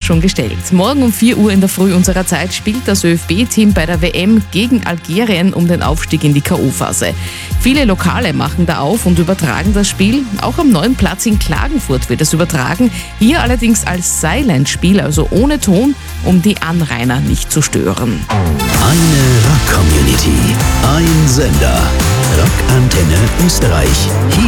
schon gestellt. Morgen um 4 Uhr in der Früh unserer Zeit spielt das ÖFB-Team bei der WM gegen Algerien um den Aufstieg in die K.O.-Phase. Viele Lokale machen da auf und übertragen das Spiel. Auch am neuen Platz in Klagenfurt wird es übertragen. Hier allerdings als Silent-Spiel, also ohne Ton, um die Anrainer nicht zu stören. Eine Rock-Community, ein Sender. Rockantenne Österreich. Hier